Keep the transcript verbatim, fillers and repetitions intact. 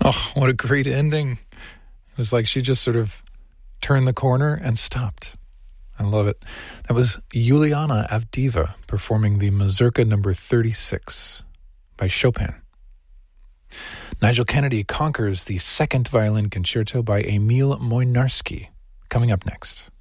Oh, what a great ending. It was like she just sort of turned the corner and stopped. I love it. That was Juliana Avdiva performing the Mazurka number thirty-six by Chopin. Nigel Kennedy conquers the second violin concerto by Emil Moynarski, coming up next.